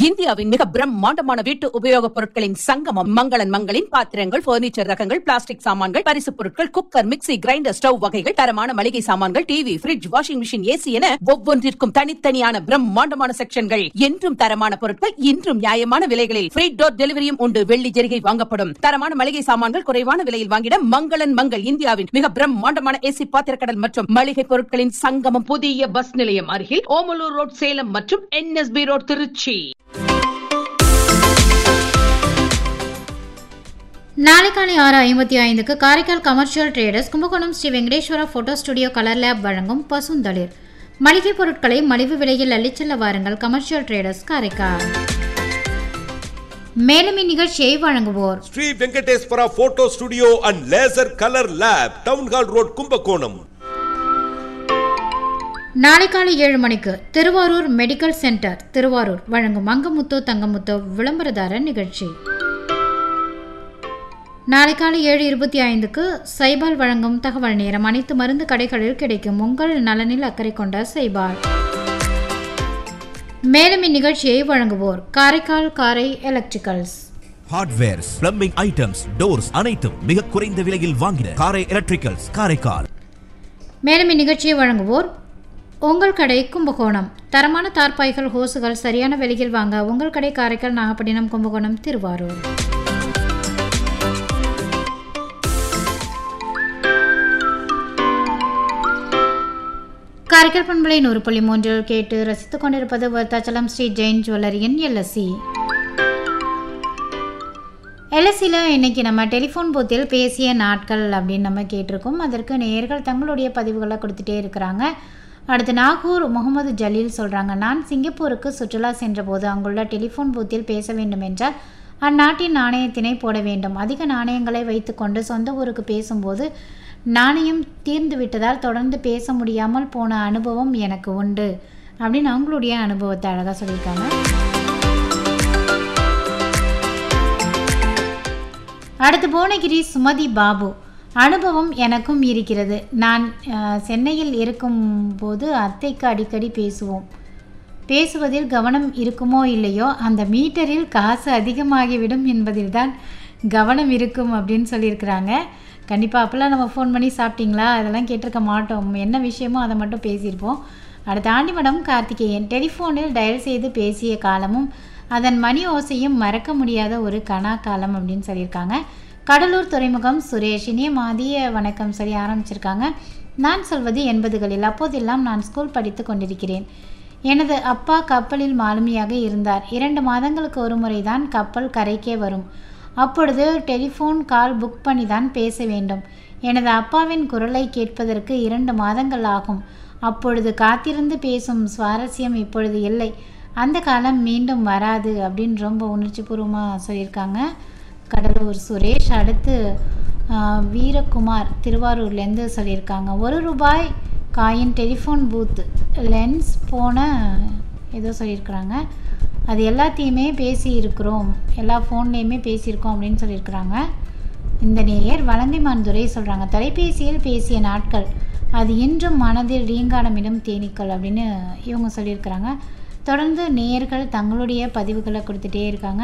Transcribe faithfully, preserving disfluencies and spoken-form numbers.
இந்தியாவின் மிக பிரம்மாண்டமான வீட்டு உபயோகப் பொருட்களின் சங்கமம் மங்களன் மங்களின் பாத்திரங்கள், பர்னிச்சர் ரகங்கள், பிளாஸ்டிக் சாமான்கள், பரிசுப் பொருட்கள், குக்கர், மிக்ஸி, கிரைண்டர், ஸ்டவ் வகைகள், தரமான மளிகை சாமான்கள், TV, fridge, washing machine, AC என ஒவ்வொன்றிற்கும் தனித்தனியான பிரம்மாண்டமான செக்ஷன்கள். என்றும் தரமான பொருட்கள், இன்றும் நியாயமான விலைகளில் ஃப்ரீ டோர் டெலிவரியும் உண்டு. வெள்ளி ஜெரிகை வாங்கப்படும். தரமான மளிகை சாமான்கள் குறைவான விலையில் வாங்கிட மங்களன் மங்கள். இந்தியாவின் மிக பிரம்மாண்டமான ஏசி பாத்திரக்கடல் மற்றும் மளிகை பொருட்களின் சங்கமம். புதிய பஸ் நிலையம் அருகில் ஓமலூர் ரோட் சேலம் மற்றும் என்எஸ்பி ரோட் திருச்சி. நாளை காலை ஆறு ஐம்பத்தி ஐந்துக்கு Karaikal commercial traders Kumbakonam Sri Venkateswara photo studio colour lab வழங்கும் பசுந்தளிர் மளிகை பொருட்களை மலிவு விலையில் அள்ளிச்செல்ல வாருங்கள். Commercial traders Karaikal. மேலும் இந்நிகழ்ச்சியை வழங்குவோர் Sri Venkateswara photo studio and laser colour lab, town hall road, Kumbakonam. நாளை காலை ஏழு மணிக்கு திருவாரூர் மெடிக்கல் சென்டர் திருவாரூர் வழங்கும் அங்கமுத்தோ தங்கமுத்தோ விளம்பரதார நிகழ்ச்சி. நாளை காலை ஏழு இருபத்தி ஐந்துக்கு சைபால் வழங்கும் தகவல் நேரம். அனைத்து மருந்து கடைகளில் கிடைக்கும். உங்கள் நலனில் அக்கறை கொண்ட சைபால். மேலும் இந்நிகழ்ச்சியை வழங்குவோர் காரைக்கால் காரை electricals. Hardwares, plumbing items, doors அனைத்தும் மிக குறைந்த விலையில் வாங்கின காரை எலக்ட்ரிக்கல்ஸ் காரைக்கால். மேலும் இந்நிகழ்ச்சியை வழங்குவோர் உங்கள் கடை கும்பகோணம். தரமான தார்பாய்கள், ஹோசுகள் சரியான விலையில் வாங்க உங்கள் கடை காரைக்கால், நாகப்பட்டினம், கும்பகோணம், திருவாரூர். காரைக்கால் பண்பலை நூறு புள்ளி மூன்றில் கேட்டு ரசித்துக் கொண்டிருப்பது விருத்தாச்சலம் ஸ்ரீ ஜெயின் ஜுவல்லரியின் எல்எஸ்சி. எல்எஸ்சியில் இன்றைக்கி நம்ம டெலிஃபோன் பூத்தில் பேசிய நாட்கள் அப்படின்னு நம்ம கேட்டிருக்கோம். அதற்கு நேயர்கள் தங்களுடைய பதிவுகளை கொடுத்துட்டே இருக்கிறாங்க. அடுத்து நாகூர் முகமது ஜலீல் சொல்கிறாங்க, நான் சிங்கப்பூருக்கு சுற்றுலா சென்றபோது அங்குள்ள டெலிஃபோன் பூத்தில் பேச வேண்டும் என்றால் அந்நாட்டின் நாணயத்தினை போட வேண்டும். அதிக நாணயங்களை வைத்துக்கொண்டு சொந்த ஊருக்கு பேசும்போது நாணயம் தீர்ந்து விட்டதால் தொடர்ந்து பேச முடியாமல் போன அனுபவம் எனக்கு உண்டு அப்படின்னு அவங்களுடைய அனுபவத்தை அழகாக சொல்லியிருக்காங்க. அடுத்து புவனகிரி சுமதி பாபு, அனுபவம் எனக்கும் இருக்கிறது. நான் சென்னையில் இருக்கும்போது அத்தைக்கு அடிக்கடி பேசுவோம். பேசுவதில் கவனம் இருக்குமோ இல்லையோ அந்த மீட்டரில் காசு அதிகமாகிவிடும் என்பதில் தான் கவனம் இருக்கும் அப்படின்னு சொல்லியிருக்கிறாங்க. கண்டிப்பாக அப்போல்லாம் நம்ம ஃபோன் பண்ணி சாப்பிட்டீங்களா அதெல்லாம் கேட்டிருக்க மாட்டோம். என்ன விஷயமோ அதை மட்டும் பேசியிருப்போம். அடுத்த ஆண்டிமடம் கார்த்திகேயன், டெலிஃபோனில் டயல் செய்து பேசிய காலமும் அதன் மணி ஓசையும் மறக்க முடியாத ஒரு கனா காலம் அப்படின்னு சொல்லியிருக்காங்க. கடலூர் துறைமுகம் சுரேஷ், இனிய மதிய வணக்கம் சொல்லி ஆரம்பிச்சிருக்காங்க. நான் சொல்வது எண்பதுகளில். அப்போதெல்லாம் நான் ஸ்கூல் படித்து கொண்டிருக்கிறேன். எனது அப்பா கப்பலில் மாலுமியாக இருந்தார். இரண்டு மாதங்களுக்கு ஒரு முறை தான் கப்பல் கரைக்கே வரும். அப்பொழுது டெலிஃபோன் கால் புக் பண்ணி தான் பேச வேண்டும். எனது அப்பாவின் குரலை கேட்பதற்கு இரண்டு மாதங்கள் ஆகும். அப்பொழுது காத்திருந்து பேசும் சுவாரஸ்யம் இப்பொழுது இல்லை. அந்த காலம் மீண்டும் வராது அப்படின்னு ரொம்ப உணர்ச்சி பூர்வமாக சொல்லியிருக்காங்க கடலூர் சுரேஷ். அடுத்து வீரகுமார் திருவாரூர்லேருந்து சொல்லியிருக்காங்க, ஒரு ரூபாய் காயின் டெலிஃபோன் பூத் லென்ஸ் போன ஏதோ சொல்லியிருக்கிறாங்க. அது எல்லாத்தையுமே பேசியிருக்கிறோம், எல்லா ஃபோன்லேயுமே பேசியிருக்கோம் அப்படின்னு சொல்லியிருக்கிறாங்க. இந்த நேயர் வலங்கைமான்துறை சொல்கிறாங்க, தொலைபேசியில் பேசிய நாட்கள் அது இன்றும் மனதில் ரீங்கானமிடும் தேனீக்கள் அப்படின்னு இவங்க சொல்லியிருக்கிறாங்க. தொடர்ந்து நேயர்கள் தங்களுடைய பதிவுகளை கொடுத்துட்டே இருக்காங்க.